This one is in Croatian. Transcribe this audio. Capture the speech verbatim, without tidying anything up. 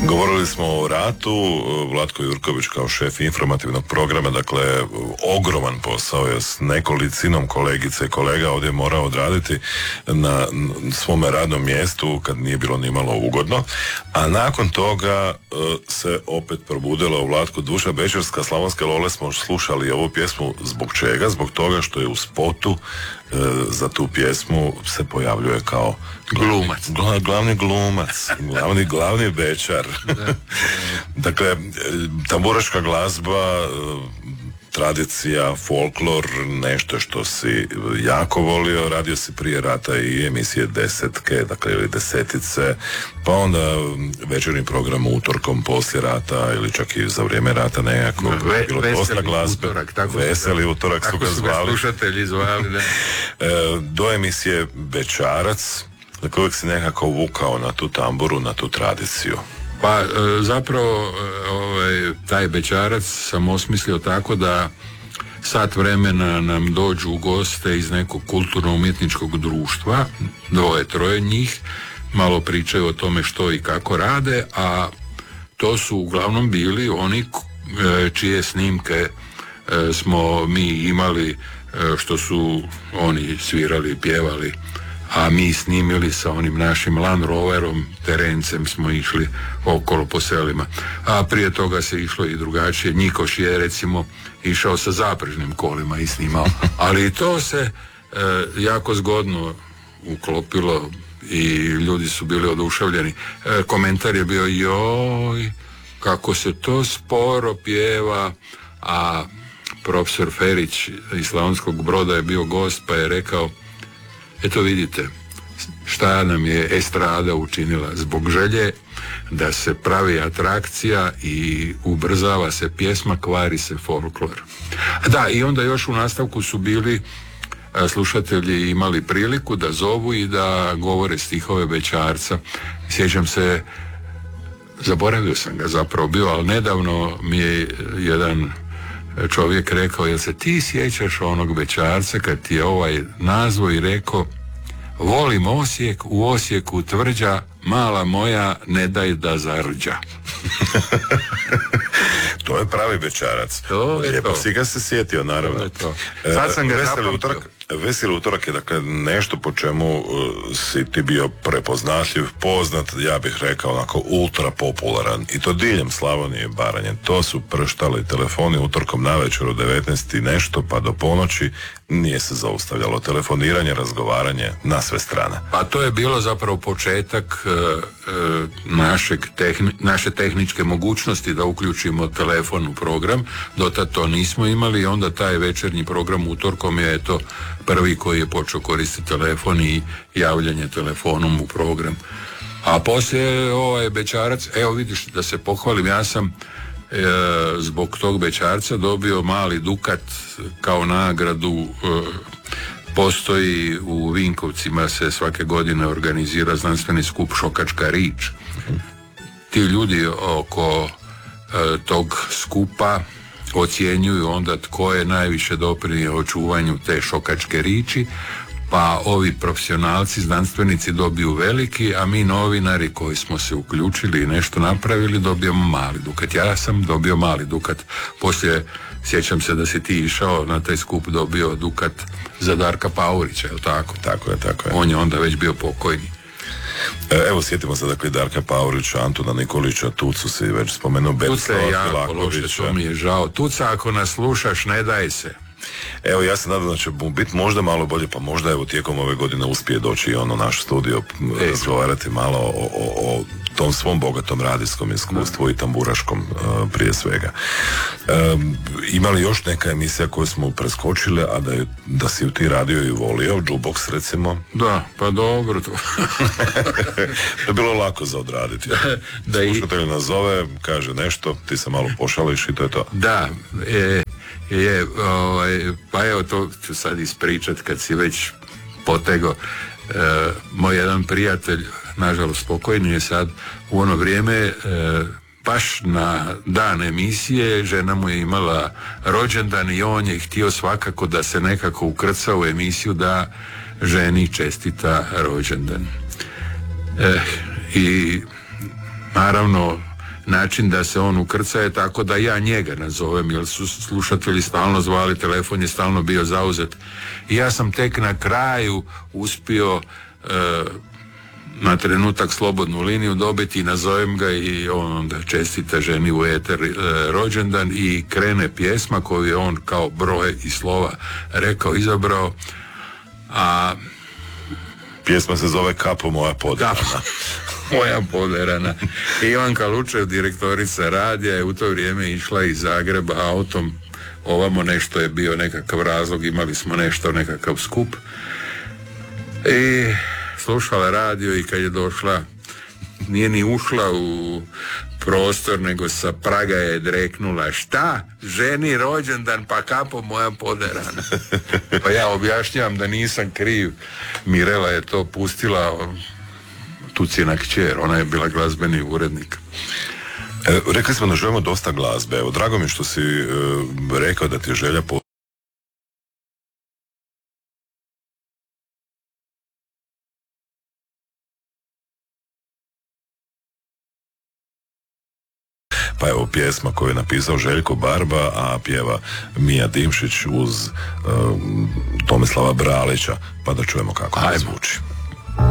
Govorili smo o ratu, Vlatko Jurković kao šef informativnog programa, dakle ogroman posao je s nekolicinom kolegice i kolega ovdje morao odraditi na svome radnom mjestu kad nije bilo ni malo ugodno, a nakon toga se opet probudila u Vlatku duša Bečarska. Slavonske Lole smo slušali ovu pjesmu zbog čega? Zbog toga što je u spotu za tu pjesmu se pojavljuje kao glumac, gla, glavni glumac, glavni, glavni Bečar. Dakle, tamburaška glazba, tradicija, folklor, nešto što si jako volio, radio si prije rata i emisije desetke, dakle ili desetice, pa onda večernji program utorkom poslije rata ili čak i za vrijeme rata nekako, Ve, bilo dosta glazbe. Utorak, tako veseli su, utorak su ga zvali. Tako su ga slušatelji zvali, da. E, do emisije Bečarac, dakle uvijek si nekako vukao na tu tamburu, na tu tradiciju. Pa zapravo ovaj, taj Bečarac sam osmislio tako da sat vremena nam dođu goste iz nekog kulturno-umjetničkog društva, dvoje, troje njih, malo pričaju o tome što i kako rade, a to su uglavnom bili oni čije snimke smo mi imali, što su oni svirali, pjevali, a mi snimili sa onim našim Land Roverom, terencem smo išli okolo po selima. A prije toga se išlo i drugačije. Njikoš je recimo išao sa zaprežnim kolima i snimao. Ali i to se e, jako zgodno uklopilo i ljudi su bili oduševljeni. E, komentar je bio joj, kako se to sporo pjeva, a profesor Ferić iz Slavonskog Broda je bio gost pa je rekao, eto vidite šta nam je estrada učinila, zbog želje da se pravi atrakcija i ubrzava se pjesma, kvari se folklor. Da, i onda još u nastavku su bili slušatelji imali priliku da zovu i da govore stihove Bečarca. Sjećam se, zaboravio sam ga zapravo bio, ali nedavno mi je jedan čovjek rekao, jel se ti sjećaš onog Bečarca kad ti je ovaj nazvao i rekao, volim Osijek, u Osijeku tvrđa, mala moja, ne daj da zarđa. To je pravi Bečarac. To je Lijepo to. si ga se sjetio, naravno. To je to. Sad sam ga Veseli utorak, Veseli utorak je dakle nešto po čemu uh, si ti bio prepoznatljiv, poznat, ja bih rekao onako ultra popularan, i to diljem Slavonije i Baranje. To su prštali telefoni utorkom navečer od devetnaest i nešto pa do ponoći, nije se zaustavljalo telefoniranje, razgovaranje na sve strane. Pa to je bilo zapravo početak e, e, našeg tehni, naše tehničke mogućnosti da uključimo telefon u program. Dotad to nismo imali i onda taj večernji program utorkom je to prvi koji je počeo koristiti telefon i javljanje telefonom u program. A poslije ovaj Bečarac, evo vidiš da se pohvalim, ja sam e, zbog tog Bečarca dobio mali dukat kao nagradu. E, postoji u Vinkovcima, se svake godine organizira znanstveni skup Šokačka rič. Ti ljudi oko e, tog skupa ocjenjuju onda tko je najviše doprinio očuvanju te šokačke riči, pa ovi profesionalci, znanstvenici dobiju veliki, a mi novinari koji smo se uključili i nešto napravili dobijemo mali dukat. Ja sam dobio mali dukat. Poslije, sjećam se da si ti išao na taj skup, dobio dukat za Darka Paurića, je li tako? Tako je, tako je. On je onda već bio pokojni. Evo, sjetimo se dakle Darka Paurića, Antuna Nikolića, Tucu si već spomenuo, Tuca je jako loše, to mi je žao. Tuca, ako nas slušaš, ne daj se. Evo, ja se nadam da će biti možda malo bolje, pa možda evo tijekom ove godine uspije doći i ono naš studio, e, razgovarati malo o, o, o tom svom bogatom radijskom iskustvu da. I tamburaškom uh, prije svega. Um, ima li još neka emisija koju smo preskočili, a da, je, da si ju ti radio i volio, Jukebox recimo? Da, pa dobro to. To je bilo lako za odraditi. Da, slušatelj nas zove, kaže nešto, ti se malo pošališ i to je to. Da, e, je, ovaj, pa evo to ću sad ispričat kad si već potego. E, moj jedan prijatelj, nažalost pokojni je sad, u ono vrijeme e, baš na dan emisije žena mu je imala rođendan i on je htio svakako da se nekako ukrca u emisiju da ženi čestita rođendan. E, I naravno način da se on ukrcaje tako da ja njega nazovem, jer su slušatelji stalno zvali, telefon je stalno bio zauzet. I ja sam tek na kraju uspio e, na trenutak slobodnu liniju dobiti i nazovem ga i on onda čestita ženi u eter e, rođendan i krene pjesma koju je on kao broj i slova rekao, izabrao, a pjesma se zove Kapo moja poderana. Moja poderana. Ivanka Lučev, direktorica radija, je u to vrijeme išla iz Zagreba autom ovamo, nešto je bio nekakav razlog, imali smo nešto, nekakav skup, i slušala radio i kad je došla, nije ni ušla u prostor, nego sa praga je dreknula: šta? Ženi rođendan, pa kapo moja poderana. Pa ja objašnjavam da nisam kriv. Mirela je to pustila, tucina kćer, ona je bila glazbeni urednik. E, rekli smo da želimo dosta glazbe. Evo, drago mi što si e, rekao da ti je želja po... Pa evo pjesma koju je napisao Željko Barba, a pjeva Mija Dimšić uz uh, Tomislava Bralića, pa da čujemo kako to zvuči.